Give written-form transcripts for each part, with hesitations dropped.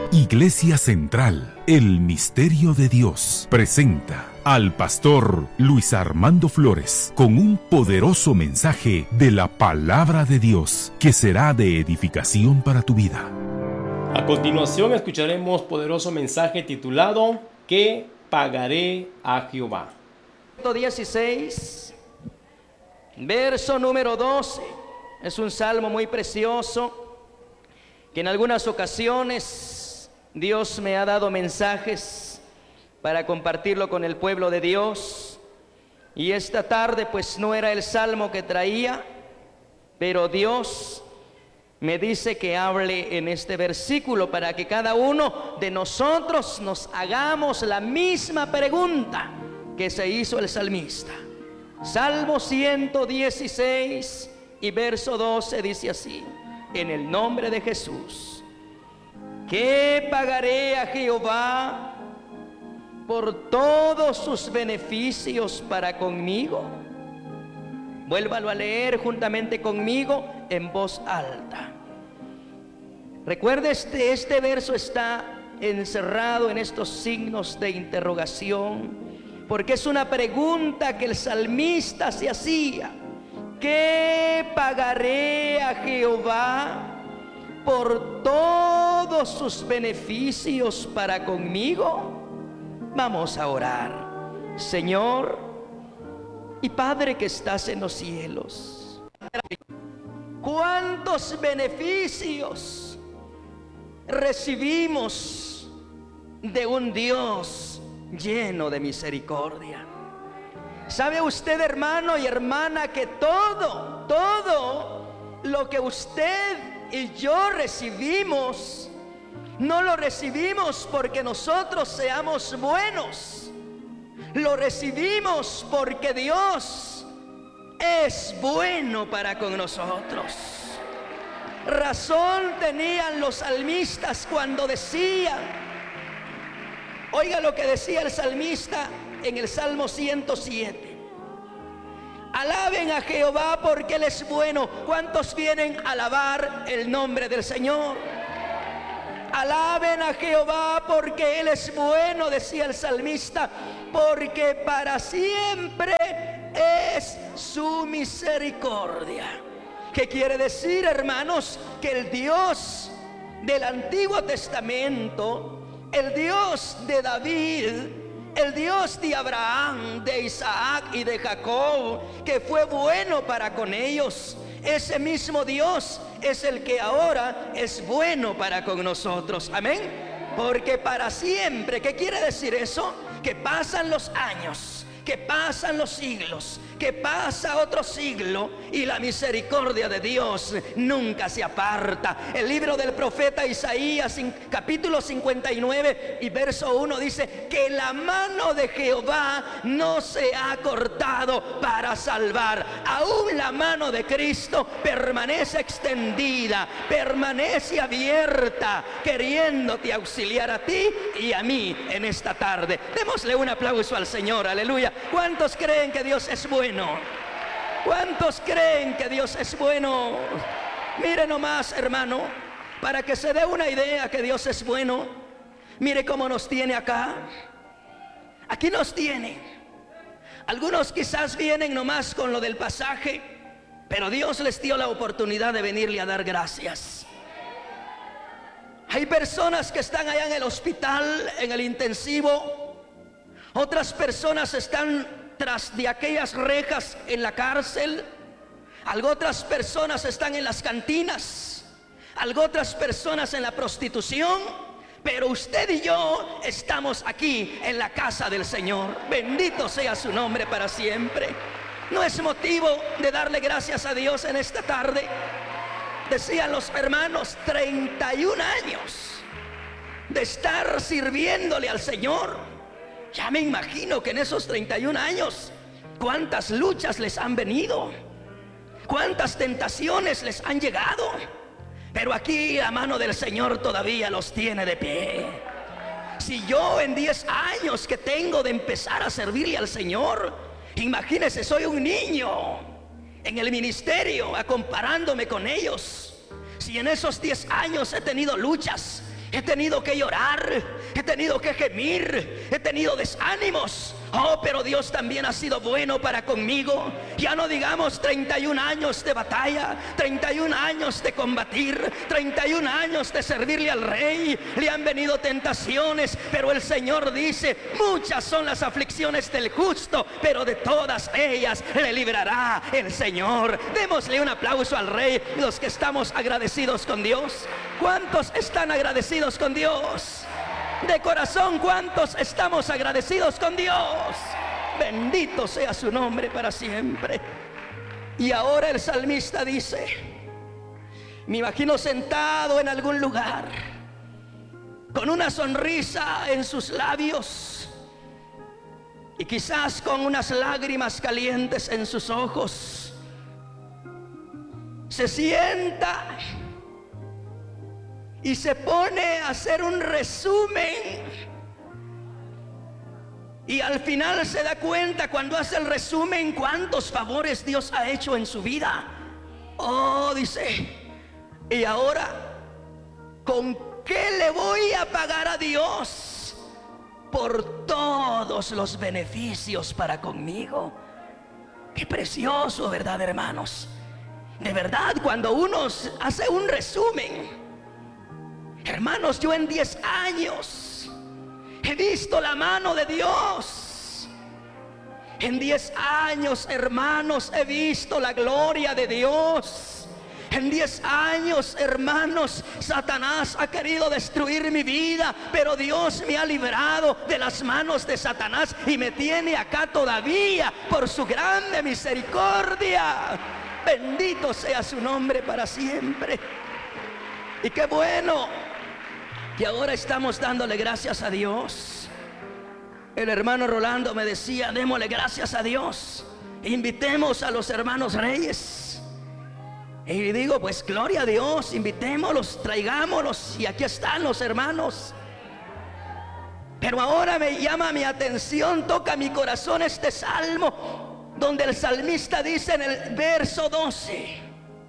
Iglesia Central, el Misterio de Dios, presenta al pastor Luis Armando Flores con un poderoso mensaje de la Palabra de Dios que será de edificación para tu vida. A continuación escucharemos poderoso mensaje titulado ¿Qué pagaré a Jehová? 116, verso número 12. Es un salmo muy precioso que en algunas ocasiones Dios me ha dado mensajes para compartirlo con el pueblo de Dios. Y esta tarde pues no era el salmo que traía, pero Dios me dice que hable en este versículo para que cada uno de nosotros nos hagamos la misma pregunta que se hizo el salmista. Salmo 116 y verso 12 dice así: en el nombre de Jesús, ¿qué pagaré a Jehová por todos sus beneficios para conmigo? Vuélvalo a leer juntamente conmigo en voz alta. Recuerde, este verso está encerrado en estos signos de interrogación, porque es una pregunta que el salmista se hacía. ¿Qué pagaré a Jehová por todos sus beneficios para conmigo? Vamos a orar. Señor y Padre que estás en los cielos, ¿cuántos beneficios recibimos de un Dios lleno de misericordia? ¿Sabe usted, hermano y hermana, que todo lo que usted y yo recibimos, no lo recibimos porque nosotros seamos buenos? Lo recibimos porque Dios es bueno para con nosotros. Razón tenían los salmistas cuando decían, oiga lo que decía el salmista en el Salmo 107: alaben a Jehová porque Él es bueno. ¿Cuántos vienen a alabar el nombre del Señor? Alaben a Jehová porque Él es bueno, decía el salmista, porque para siempre es su misericordia. ¿Qué quiere decir, hermanos? Que el Dios del Antiguo Testamento, el Dios de David, el Dios de Abraham, de Isaac y de Jacob, que fue bueno para con ellos, ese mismo Dios es el que ahora es bueno para con nosotros. Amén. Porque para siempre, ¿qué quiere decir eso? Que pasan los años, que pasan los siglos, que pasa otro siglo y la misericordia de Dios nunca se aparta. El libro del profeta Isaías, capítulo 59 y verso 1 dice que la mano de Jehová no se ha cortado para salvar. Aún la mano de Cristo permanece extendida, permanece abierta, queriéndote auxiliar a ti y a mí en esta tarde. Démosle un aplauso al Señor, aleluya. ¿Cuántos creen que Dios es bueno? ¿Cuántos creen que Dios es bueno? Mire nomás, hermano, para que se dé una idea que Dios es bueno, mire cómo nos tiene acá. Aquí nos tiene. Algunos quizás vienen nomás con lo del pasaje, pero Dios les dio la oportunidad de venirle a dar gracias. Hay personas que están allá en el hospital, en el intensivo. Otras personas están tras de aquellas rejas en la cárcel. Algo otras personas están en las cantinas. Algo otras personas en la prostitución. Pero usted y yo estamos aquí en la casa del Señor. Bendito sea su nombre para siempre. ¿No es motivo de darle gracias a Dios en esta tarde? Decían los hermanos, 31 años de estar sirviéndole al Señor. Ya me imagino que en esos 31 años, cuántas luchas les han venido, cuántas tentaciones les han llegado, pero aquí la mano del Señor todavía los tiene de pie. Si yo en 10 años que tengo de empezar a servirle al Señor, imagínese, soy un niño en el ministerio, comparándome con ellos. Si en esos 10 años he tenido luchas, He tenido que llorar, he tenido que gemir, he tenido desánimos. Oh, pero Dios también ha sido bueno para conmigo. Ya no digamos 31 años de batalla, 31 años de combatir, 31 años de servirle al Rey. Le han venido tentaciones, pero el Señor dice: muchas son las aflicciones del justo, pero de todas ellas le librará el Señor. Démosle un aplauso al Rey, los que estamos agradecidos con Dios. ¿Cuántos están agradecidos con Dios? De corazón, ¿cuántos estamos agradecidos con Dios? Bendito sea su nombre para siempre. Y ahora el salmista dice: me imagino sentado en algún lugar, con una sonrisa en sus labios y quizás con unas lágrimas calientes en sus ojos. Se sienta y se pone a hacer un resumen. Y al final se da cuenta, cuando hace el resumen, cuántos favores Dios ha hecho en su vida. Oh, dice: y ahora, ¿con qué le voy a pagar a Dios por todos los beneficios para conmigo? Qué precioso, ¿verdad, hermanos? De verdad, cuando uno hace un resumen, hermanos, yo en 10 años he visto la mano de Dios. En 10 años, hermanos, he visto la gloria de Dios. En 10 años, hermanos, Satanás ha querido destruir mi vida, pero Dios me ha librado de las manos de Satanás y me tiene acá todavía por su grande misericordia. Bendito sea su nombre para siempre. Y qué bueno que ahora estamos dándole gracias a Dios. El hermano Rolando me decía: démosle gracias a Dios, invitemos a los hermanos reyes. Y digo: pues gloria a Dios, invitémoslos, traigámoslos. Y aquí están los hermanos. Pero ahora me llama mi atención, toca mi corazón este salmo, donde el salmista dice en el verso 12: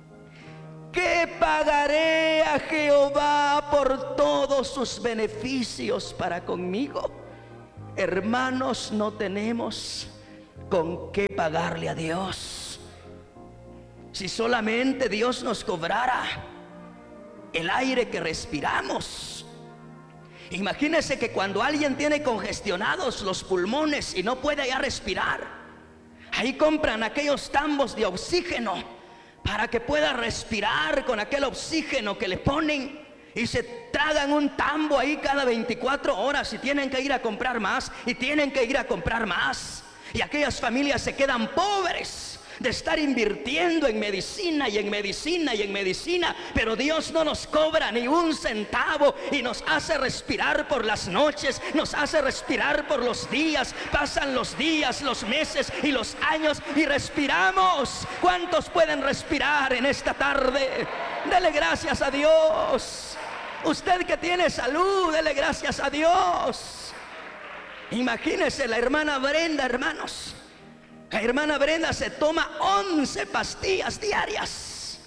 ¿qué pagaré a Jehová por todos sus beneficios para conmigo? Hermanos, no tenemos con qué pagarle a Dios. Si solamente Dios nos cobrara el aire que respiramos. Imagínense que cuando alguien tiene congestionados los pulmones y no puede ya respirar, ahí compran aquellos tambos de oxígeno para que pueda respirar con aquel oxígeno que le ponen, y se tragan un tambo ahí cada 24 horas y tienen que ir a comprar más y tienen que ir a comprar más. Y aquellas familias se quedan pobres de estar invirtiendo en medicina y en medicina y en medicina, pero Dios no nos cobra ni un centavo y nos hace respirar por las noches, nos hace respirar por los días. Pasan los días, los meses y los años y respiramos. ¿Cuántos pueden respirar en esta tarde? Dele gracias a Dios. Usted que tiene salud, dele gracias a Dios. Imagínese la hermana Brenda, hermanos. La hermana Brenda se toma 11 pastillas diarias.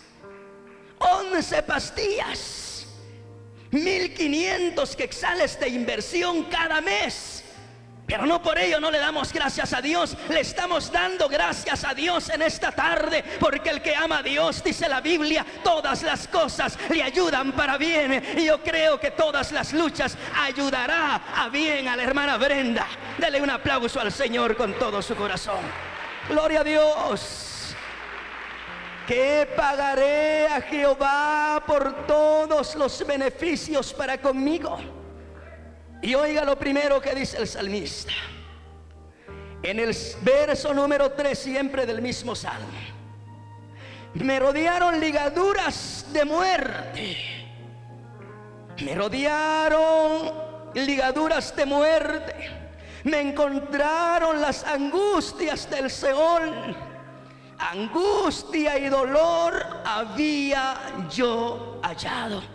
11 pastillas. 1,500 quetzales de inversión cada mes. Pero no por ello no le damos gracias a Dios. Le estamos dando gracias a Dios en esta tarde, porque el que ama a Dios, dice la Biblia, todas las cosas le ayudan para bien. Y yo creo que todas las luchas ayudará a bien a la hermana Brenda. Dele un aplauso al Señor con todo su corazón. Gloria a Dios. ¿Qué pagaré a Jehová por todos los beneficios para conmigo? Y oiga lo primero que dice el salmista en el verso número 3, siempre del mismo salmo: me rodearon ligaduras de muerte. Me rodearon ligaduras de muerte. Me encontraron las angustias del Seol. Angustia y dolor había yo hallado.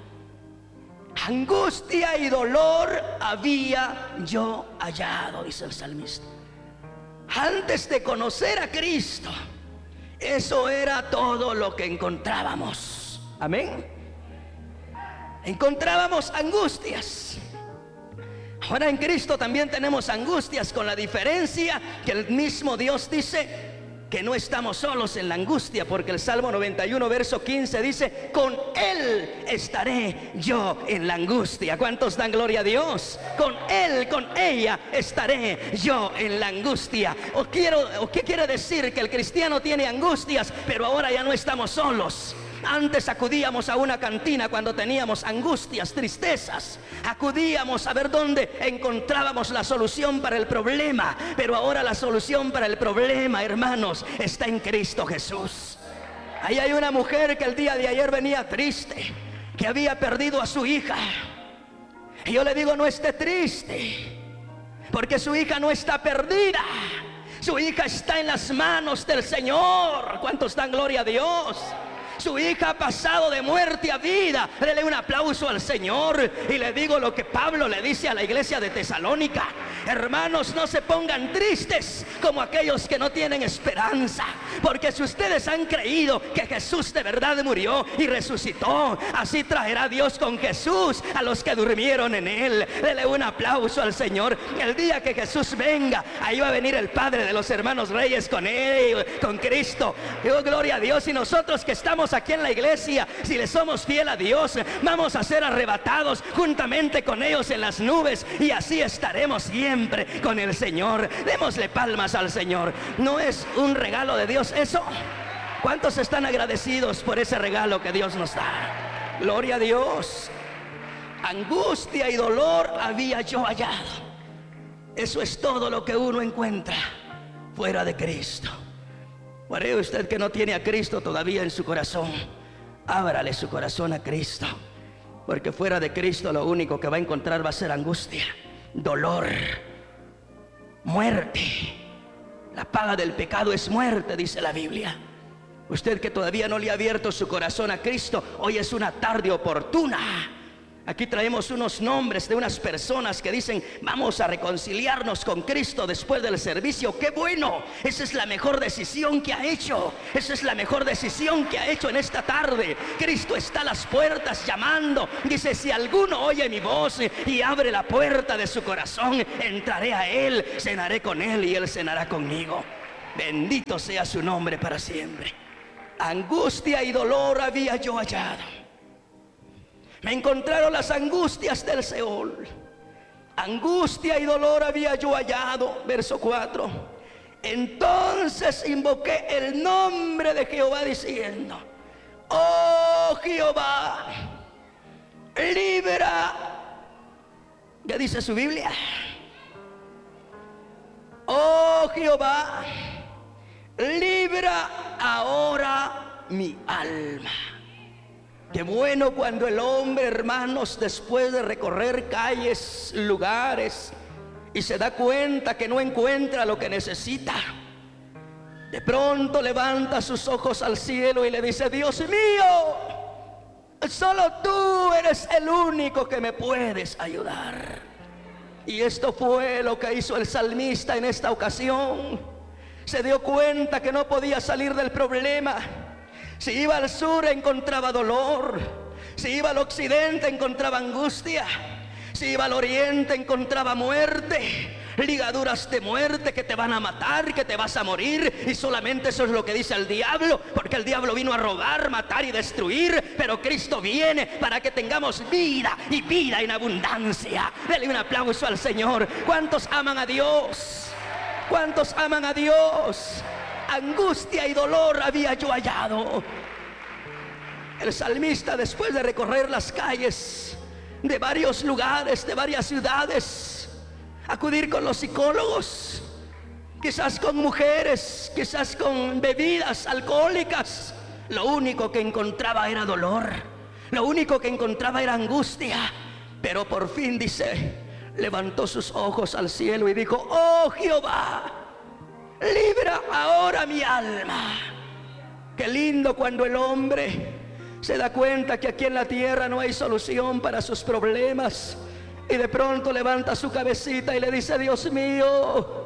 Angustia y dolor había yo hallado, dice el salmista. Antes de conocer a Cristo, eso era todo lo que encontrábamos. Amén. encontrábamos angustias. Ahora en Cristo también tenemos angustias, con la diferencia que el mismo Dios dice que no estamos solos en la angustia, porque el Salmo 91 verso 15 dice: con Él estaré yo en la angustia. ¿Cuántos dan gloria a Dios? Con Él, con ella estaré yo en la angustia. ¿Qué quiere decir? Que el cristiano tiene angustias, pero ahora ya no estamos solos. Antes acudíamos a una cantina cuando teníamos angustias, tristezas. Acudíamos a ver dónde encontrábamos la solución para el problema. Pero ahora la solución para el problema, hermanos, está en Cristo Jesús. Ahí hay una mujer que el día de ayer venía triste, que había perdido a su hija. Y yo le digo: no esté triste, porque su hija no está perdida. Su hija está en las manos del Señor. ¿Cuántos dan gloria a Dios? Su hija ha pasado de muerte a vida. Dele un aplauso al Señor. Y le digo lo que Pablo le dice a la iglesia de Tesalónica: hermanos, no se pongan tristes como aquellos que no tienen esperanza, porque si ustedes han creído que Jesús de verdad murió y resucitó, así traerá Dios con Jesús a los que durmieron en Él. Dele un aplauso al Señor. El día que Jesús venga, ahí va a venir el Padre de los hermanos reyes con Él, con Cristo. Digo, gloria a Dios. Y nosotros que estamos aquí en la iglesia, si le somos fiel a Dios, vamos a ser arrebatados juntamente con ellos en las nubes, y así estaremos siempre con el Señor. Démosle palmas al Señor. ¿No es un regalo de Dios eso? ¿Cuántos están agradecidos por ese regalo que Dios nos da? Gloria a Dios. Angustia y dolor había yo hallado. Eso es todo lo que uno encuentra fuera de Cristo. ¿Cree usted que no tiene a Cristo todavía en su corazón? Ábrale su corazón a Cristo, porque fuera de Cristo lo único que va a encontrar va a ser angustia, dolor, muerte. La paga del pecado es muerte, dice la Biblia. Usted que todavía no le ha abierto su corazón a Cristo, hoy es una tarde oportuna. Aquí traemos unos nombres de unas personas que dicen: vamos a reconciliarnos con Cristo después del servicio. ¡Qué bueno! Esa es la mejor decisión que ha hecho. Esa es la mejor decisión que ha hecho en esta tarde. Cristo está a las puertas llamando. Dice: si alguno oye mi voz y abre la puerta de su corazón, entraré a Él, cenaré con Él y Él cenará conmigo. Bendito sea su nombre para siempre. Angustia y dolor había yo hallado. Me encontraron las angustias del Seol. Angustia y dolor había yo hallado. Verso 4. Entonces invoqué el nombre de Jehová diciendo: oh Jehová, libra. ¿Qué dice su Biblia? Oh Jehová, libra ahora mi alma. Qué bueno cuando el hombre, hermanos, después de recorrer calles, lugares, y se da cuenta que no encuentra lo que necesita, de pronto levanta sus ojos al cielo y le dice: Dios mío, solo tú eres el único que me puedes ayudar. Y esto fue lo que hizo el salmista en esta ocasión. Se dio cuenta que no podía salir del problema. Si iba al sur encontraba dolor, si iba al occidente encontraba angustia, si iba al oriente encontraba muerte, ligaduras de muerte que te van a matar, que te vas a morir. Y solamente eso es lo que dice el diablo, porque el diablo vino a robar, matar y destruir, pero Cristo viene para que tengamos vida y vida en abundancia. Dele un aplauso al Señor. ¿Cuántos aman a Dios? ¿Cuántos aman a Dios? Angustia y dolor había yo hallado. El salmista, después de recorrer las calles de varios lugares, de varias ciudades, acudir con los psicólogos, quizás con mujeres, quizás con bebidas alcohólicas, lo único que encontraba era dolor, lo único que encontraba era angustia. Pero por fin, dice, levantó sus ojos al cielo y dijo: oh Jehová, libra ahora mi alma. Qué lindo cuando el hombre se da cuenta que aquí en la tierra no hay solución para sus problemas, y de pronto levanta su cabecita y le dice: Dios mío,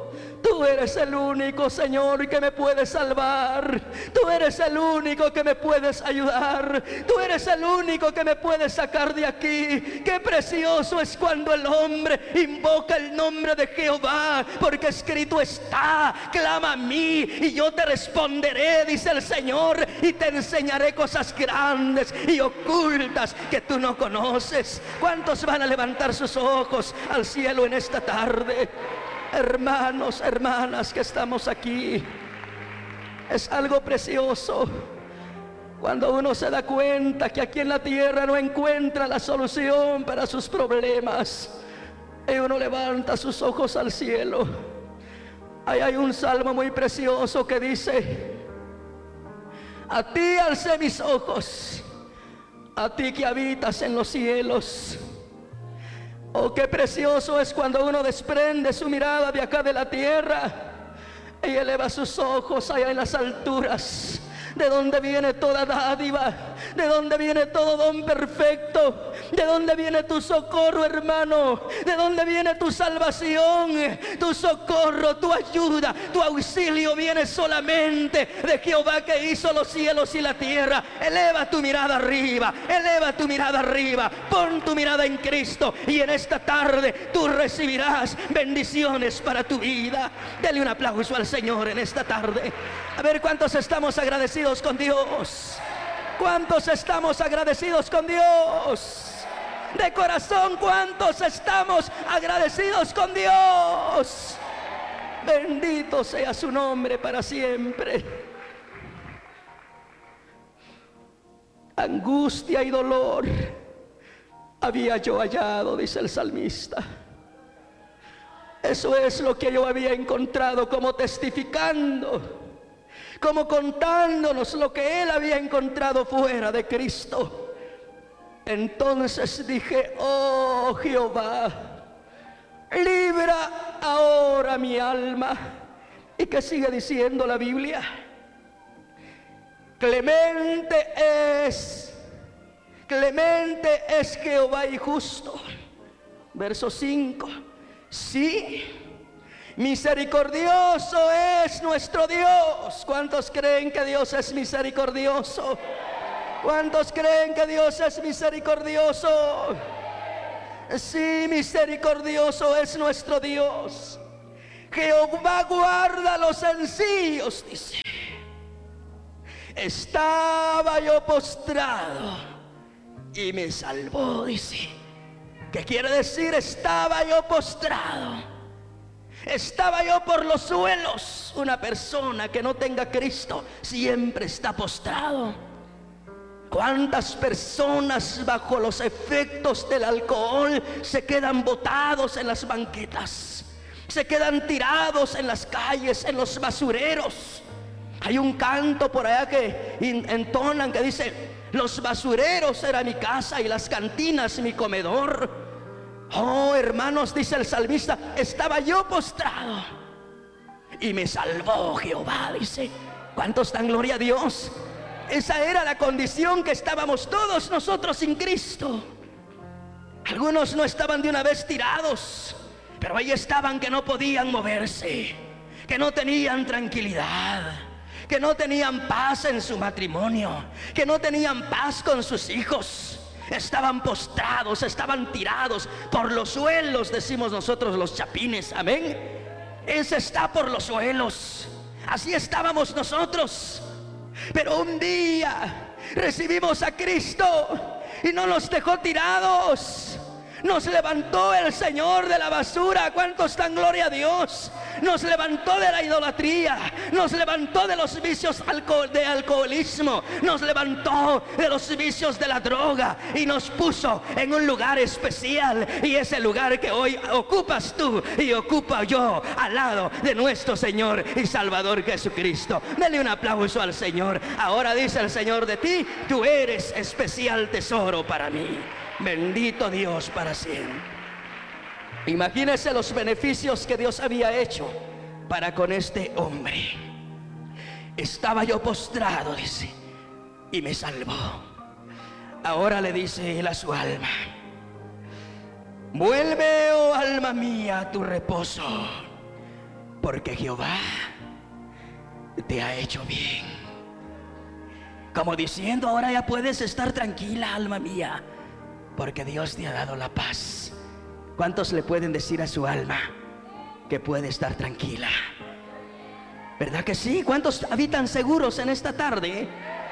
Tú eres el único, Señor, que me puedes salvar. Tú eres el único que me puedes ayudar. Tú eres el único que me puedes sacar de aquí. Qué precioso es cuando el hombre invoca el nombre de Jehová, porque escrito está: clama a mí y yo te responderé, dice el Señor, y te enseñaré cosas grandes y ocultas que tú no conoces. ¿Cuántos van a levantar sus ojos al cielo en esta tarde? Hermanos, hermanas que estamos aquí, es algo precioso cuando uno se da cuenta que aquí en la tierra no encuentra la solución para sus problemas, y uno levanta sus ojos al cielo. Ahí hay un salmo muy precioso que dice: a ti alcé mis ojos, a ti que habitas en los cielos. Oh, qué precioso es cuando uno desprende su mirada de acá de la tierra y eleva sus ojos allá en las alturas, de donde viene toda dádiva, de donde viene todo don perfecto, de donde viene tu socorro, hermano, de donde viene tu salvación, tu socorro, tu ayuda, tu auxilio viene solamente de Jehová, que hizo los cielos y la tierra. Eleva tu mirada arriba, eleva tu mirada arriba, pon tu mirada en Cristo, y en esta tarde tú recibirás bendiciones para tu vida. Dele un aplauso al Señor en esta tarde. A ver cuántos estamos agradecidos con Dios. ¿Cuántos estamos agradecidos con Dios? De corazón, ¿cuántos estamos agradecidos con Dios? Bendito sea su nombre para siempre. Angustia y dolor había yo hallado, dice el salmista. Eso es lo que yo había encontrado, como testificando, como contándonos lo que él había encontrado fuera de Cristo. Entonces dije: oh Jehová, libra ahora mi alma. ¿Y qué sigue diciendo la Biblia? Clemente es Jehová y justo. Verso 5. Sí, misericordioso es nuestro Dios. ¿Cuántos creen que Dios es misericordioso? ¿Cuántos creen que Dios es misericordioso? Sí, misericordioso es nuestro Dios. Jehová guarda a los sencillos, dice. Estaba yo postrado y me salvó, dice. ¿Qué quiere decir? Estaba yo postrado, estaba yo por los suelos. Una persona que no tenga Cristo siempre está postrado. ¿Cuántas personas bajo los efectos del alcohol se quedan botados en las banquetas? Se quedan tirados en las calles, en los basureros. Hay un canto por allá que entonan que dice: los basureros era mi casa y las cantinas mi comedor. Oh, hermanos, dice el salmista: estaba yo postrado y me salvó Jehová, dice. ¿Cuántos dan gloria a Dios? Esa era la condición que estábamos todos nosotros sin Cristo. Algunos no estaban de una vez tirados, pero ahí estaban, que no podían moverse, que no tenían tranquilidad, que no tenían paz en su matrimonio, que no tenían paz con sus hijos. Estaban postrados, estaban tirados por los suelos, decimos nosotros los chapines, amén. Ese está por los suelos. Así estábamos nosotros. Pero un día recibimos a Cristo y no nos dejó tirados. Nos levantó el Señor de la basura. ¿Cuántos dan gloria a Dios? Nos levantó de la idolatría, nos levantó de los vicios de alcoholismo, nos levantó de los vicios de la droga y nos puso en un lugar especial. Y ese lugar que hoy ocupas tú y ocupo yo, al lado de nuestro Señor y Salvador Jesucristo. Dele un aplauso al Señor. Ahora dice el Señor de ti: tú eres especial tesoro para mí. Bendito Dios para siempre. Imagínese los beneficios que Dios había hecho para con este hombre. Estaba yo postrado, dice, y me salvó. Ahora le dice él a su alma: vuelve, oh alma mía, a tu reposo, porque Jehová te ha hecho bien. Como diciendo, ahora ya puedes estar tranquila, alma mía, porque Dios te ha dado la paz. ¿Cuántos le pueden decir a su alma que puede estar tranquila? ¿Verdad que sí? ¿Cuántos habitan seguros en esta tarde?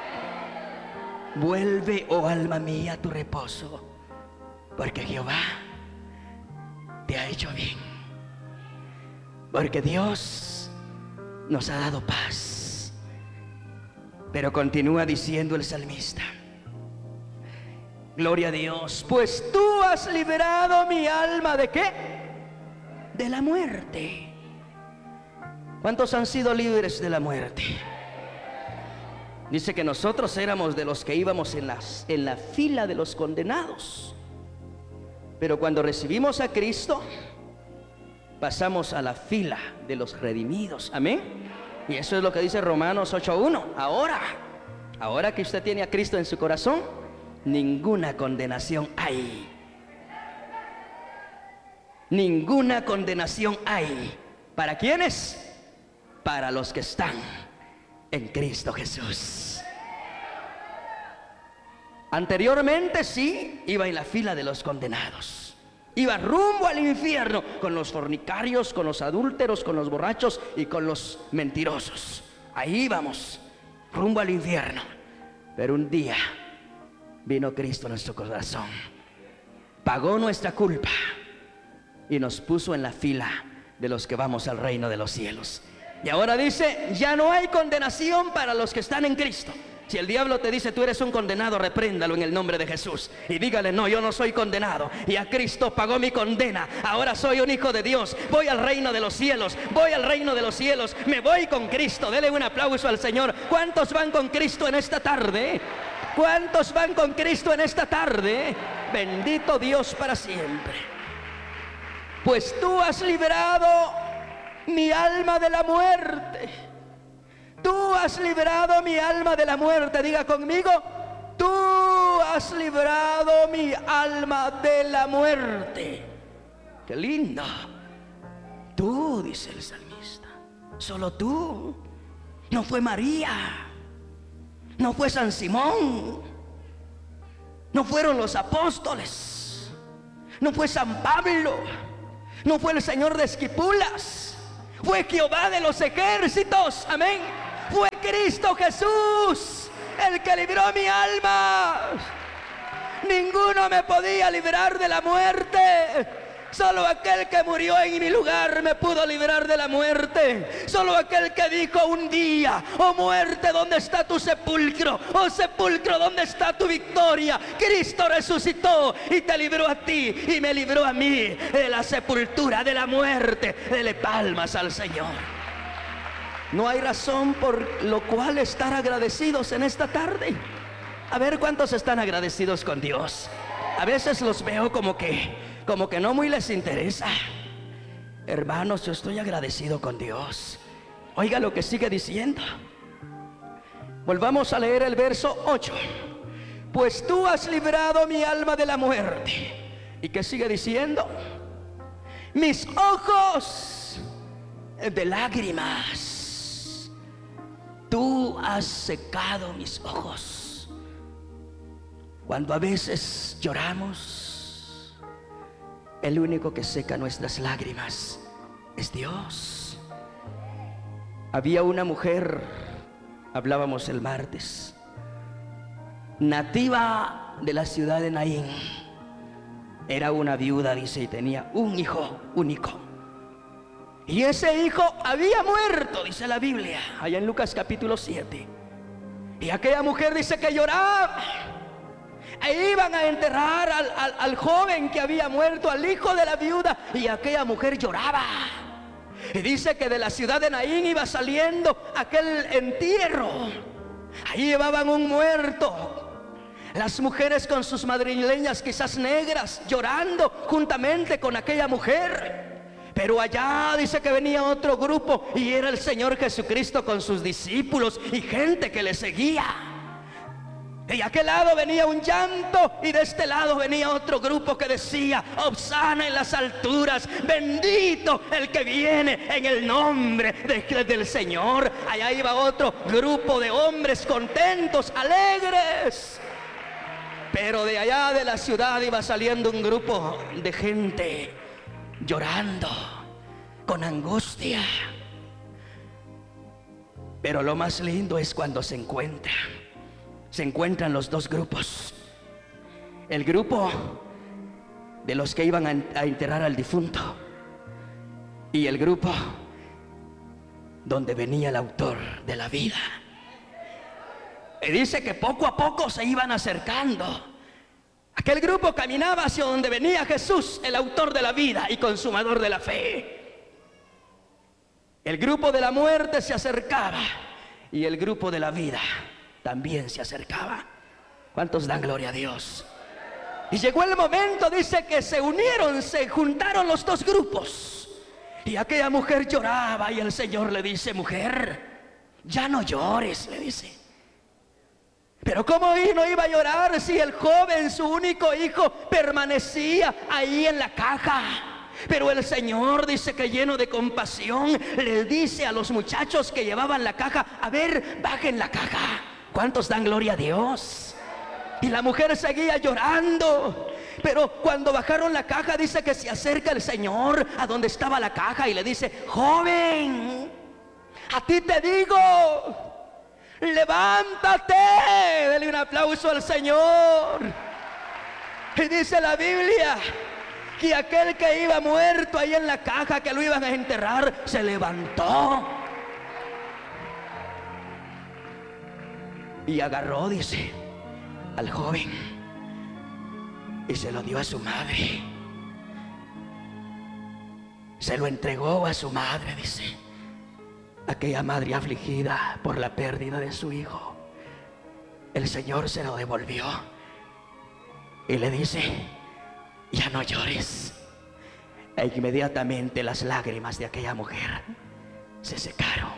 Vuelve, oh alma mía, a tu reposo, porque Jehová te ha hecho bien, porque Dios nos ha dado paz. Pero continúa diciendo el salmista, gloria a Dios, pues tú has liberado mi alma ¿de qué? De la muerte. ¿Cuántos han sido libres de la muerte? Dice que nosotros éramos de los que íbamos en la fila de los condenados, pero cuando recibimos a Cristo pasamos a la fila de los redimidos. Amén. Y eso es lo que dice Romanos 8:1. Ahora que usted tiene a Cristo en su corazón, ninguna condenación hay. Ninguna condenación hay. ¿Para quiénes? Para los que están en Cristo Jesús. Anteriormente sí, iba en la fila de los condenados. Iba rumbo al infierno con los fornicarios, con los adúlteros, con los borrachos y con los mentirosos. Ahí íbamos, rumbo al infierno. Pero un día vino Cristo a nuestro corazón, pagó nuestra culpa y nos puso en la fila de los que vamos al reino de los cielos. Y ahora dice, ya no hay condenación para los que están en Cristo. Si el diablo te dice, tú eres un condenado, repréndalo en el nombre de Jesús y dígale, no, yo no soy condenado, y a Cristo pagó mi condena. Ahora soy un hijo de Dios, voy al reino de los cielos, voy al reino de los cielos, me voy con Cristo. Dele un aplauso al Señor. ¿Cuántos van con Cristo en esta tarde? ¿Cuántos van con Cristo en esta tarde? Bendito Dios para siempre. Pues tú has liberado mi alma de la muerte. Tú has librado mi alma de la muerte. Diga conmigo, tú has librado mi alma de la muerte. Qué lindo. Tú, dice el salmista, solo tú. No fue María, no fue San Simón, no fueron los apóstoles, no fue San Pablo, no fue el Señor de Esquipulas, fue Jehová de los ejércitos. Amén. Fue Cristo Jesús el que libró mi alma. Ninguno me podía librar de la muerte. Solo aquel que murió en mi lugar me pudo librar de la muerte. Solo aquel que dijo un día, oh muerte, ¿dónde está tu sepulcro? Oh sepulcro, ¿dónde está tu victoria? Cristo resucitó y te libró a ti y me libró a mí de la sepultura, de la muerte. Dele palmas al Señor. No hay razón por lo cual estar agradecidos en esta tarde. A ver cuántos están agradecidos con Dios. A veces los veo como que no muy les interesa. Hermanos, yo estoy agradecido con Dios. Oiga lo que sigue diciendo. Volvamos a leer el verso 8. Pues tú has librado mi alma de la muerte. ¿Y qué sigue diciendo? Mis ojos de lágrimas. Tú has secado mis ojos. Cuando a veces lloramos, el único que seca nuestras lágrimas es Dios. Había una mujer, hablábamos el martes, nativa de la ciudad de Naín. Era una viuda, dice, y tenía un hijo único. Y ese hijo había muerto, dice la Biblia, allá en Lucas capítulo 7. Y aquella mujer dice que lloraba. E iban a enterrar al joven que había muerto, al hijo de la viuda, y aquella mujer lloraba. Y dice que de la ciudad de Naín iba saliendo aquel entierro. Ahí llevaban un muerto. Las mujeres con sus madrileñas, quizás negras, llorando juntamente con aquella mujer. Pero allá dice que venía otro grupo y era el Señor Jesucristo con sus discípulos y gente que le seguía. De aquel lado venía un llanto y de este lado venía otro grupo que decía: Hosana en las alturas, bendito el que viene en el nombre del Señor. Allá iba otro grupo de hombres contentos, alegres. Pero de allá de la ciudad iba saliendo un grupo de gente llorando, con angustia. Pero lo más lindo es cuando se encuentran los dos grupos. El grupo de los que iban a enterrar al difunto y el grupo donde venía el autor de la vida. Y dice que poco a poco se iban acercando. Aquel grupo caminaba hacia donde venía Jesús, el autor de la vida y consumador de la fe. El grupo de la muerte se acercaba y el grupo de la vida también se acercaba. ¿Cuántos dan gloria a Dios? Y llegó el momento, dice, que se unieron, se juntaron los dos grupos. Y aquella mujer lloraba y el Señor le dice: mujer, ya no llores, le dice. Pero ¿cómo no iba a llorar si el joven, su único hijo, permanecía ahí en la caja? Pero el Señor, dice que lleno de compasión, le dice a los muchachos que llevaban la caja: a ver, bajen la caja. ¿Cuántos dan gloria a Dios? Y la mujer seguía llorando. Pero cuando bajaron la caja, dice que se acerca el Señor a donde estaba la caja y le dice: joven, a ti te digo, levántate. Dele un aplauso al Señor. Y dice la Biblia que aquel que iba muerto ahí en la caja, que lo iban a enterrar, se levantó y agarró, dice, al joven y se lo dio a su madre. Se lo entregó a su madre, dice. Aquella madre afligida por la pérdida de su hijo, el Señor se lo devolvió y le dice: ya no llores. E inmediatamente las lágrimas de aquella mujer se secaron.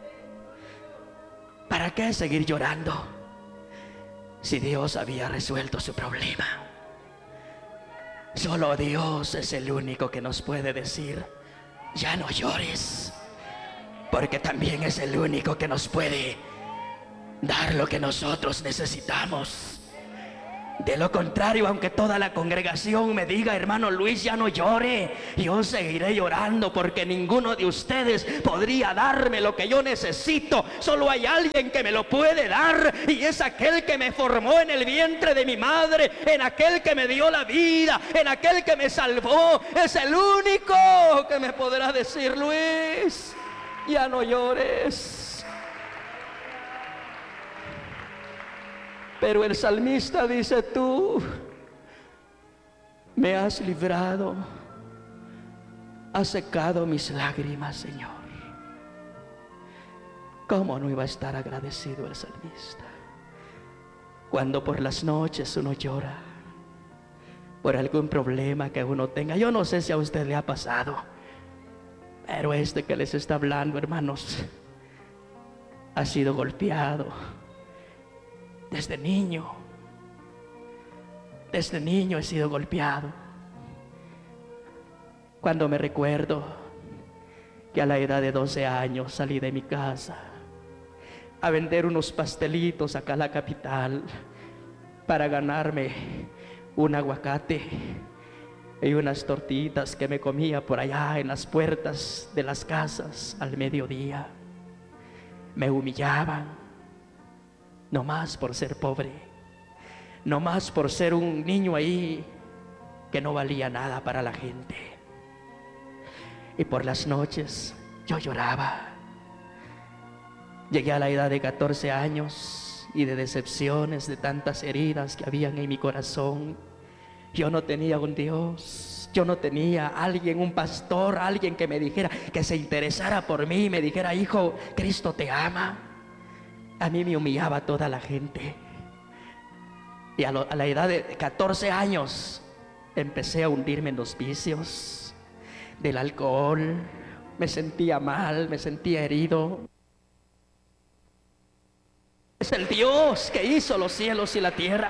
¿Para qué seguir llorando si Dios había resuelto su problema? Solo Dios es el único que nos puede decir: ya no llores, porque también es el único que nos puede dar lo que nosotros necesitamos. De lo contrario, aunque toda la congregación me diga: hermano Luis, ya no llore, yo seguiré llorando, porque ninguno de ustedes podría darme lo que yo necesito. Solo hay alguien que me lo puede dar, y es aquel que me formó en el vientre de mi madre, en aquel que me dio la vida, en aquel que me salvó. Es el único que me podrá decir: Luis, ya no llores. Pero el salmista dice: tú me has librado, has secado mis lágrimas, Señor. ¿Cómo no iba a estar agradecido el salmista? Cuando por las noches uno llora por algún problema que uno tenga. Yo no sé si a usted le ha pasado, pero este que les está hablando, hermanos, ha sido golpeado desde niño. Desde niño he sido golpeado. Cuando me recuerdo que a la edad de 12 años salí de mi casa a vender unos pastelitos acá a la capital para ganarme un aguacate y unas tortitas que me comía por allá en las puertas de las casas al mediodía. Me humillaban, no más por ser pobre, no más por ser un niño ahí que no valía nada para la gente. Y por las noches yo lloraba. Llegué a la edad de 14 años y de decepciones, de tantas heridas que habían en mi corazón. Yo no tenía un Dios, yo no tenía alguien, un pastor, alguien que me dijera, que se interesara por mí y me dijera: hijo, Cristo te ama. A mí me humillaba toda la gente. Y a la edad de 14 años empecé a hundirme en los vicios del alcohol. Me sentía mal, me sentía herido. es el Dios que hizo los cielos y la tierra.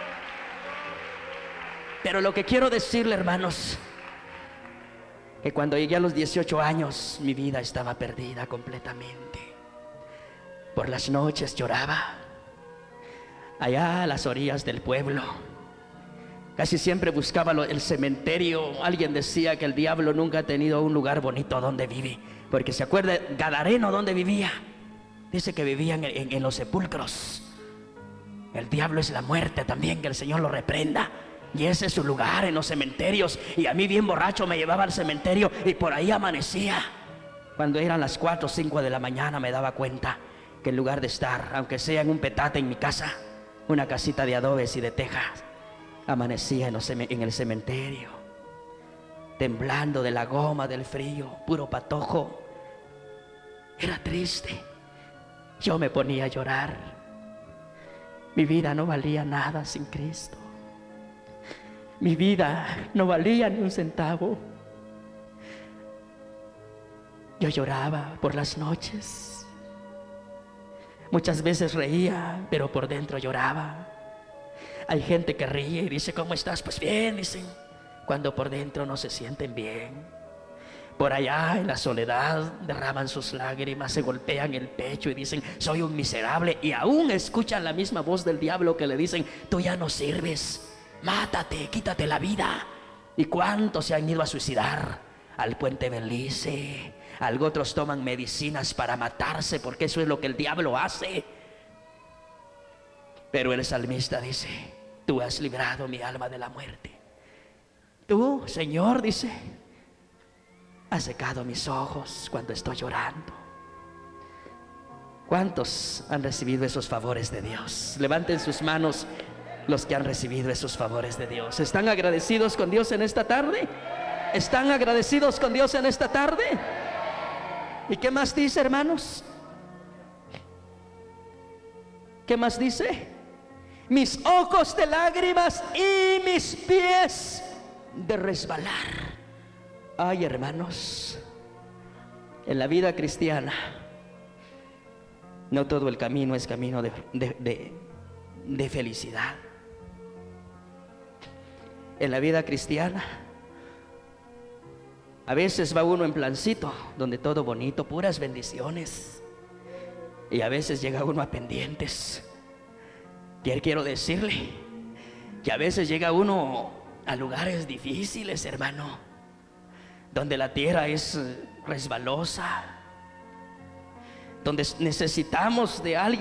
Pero lo que quiero decirle, hermanos, que cuando llegué a los 18 años, mi vida estaba perdida completamente. Por las noches lloraba, allá a las orillas del pueblo. Casi siempre buscaba el cementerio. Alguien decía que el diablo nunca ha tenido un lugar bonito donde vivir, porque se acuerda Gadareno donde vivía. Dice que vivían en los sepulcros. El diablo es la muerte también, que el Señor lo reprenda. Y ese es su lugar, en los cementerios. Y a mí bien borracho me llevaba al cementerio y por ahí amanecía. Cuando eran las 4 o 5 de la mañana me daba cuenta que en lugar de estar, aunque sea en un petate en mi casa, una casita de adobes y de tejas, amanecía en el cementerio, temblando de la goma, del frío, puro patojo. Era triste. Yo me ponía a llorar. Mi vida no valía nada sin Cristo. Mi vida no valía ni un centavo. Yo lloraba por las noches. Muchas veces reía, pero por dentro lloraba. Hay gente que ríe y dice, ¿cómo estás? Pues bien, dicen, cuando por dentro no se sienten bien. Por allá en la soledad derraman sus lágrimas, se golpean el pecho y dicen, soy un miserable. Y aún escuchan la misma voz del diablo que le dicen, tú ya no sirves, mátate, quítate la vida. ¿Y cuántos se han ido a suicidar? Al Puente Belice. Otros toman medicinas para matarse, porque eso es lo que el diablo hace. Pero el salmista dice, tú has librado mi alma de la muerte. Tú, Señor, dice, has secado mis ojos cuando estoy llorando. ¿Cuántos han recibido esos favores de Dios? Levanten sus manos los que han recibido esos favores de Dios. ¿Están agradecidos con Dios en esta tarde? ¿Están agradecidos con Dios en esta tarde? ¿Y qué más dice, hermanos? ¿Qué más dice? Mis ojos de lágrimas y mis pies de resbalar. Ay, hermanos, en la vida cristiana no todo el camino es camino de felicidad. En la vida cristiana a veces va uno en plancito, donde todo bonito, puras bendiciones, y a veces llega uno a pendientes. Quiero decirle que a veces llega uno a lugares difíciles, hermano, donde la tierra es resbalosa, donde necesitamos de alguien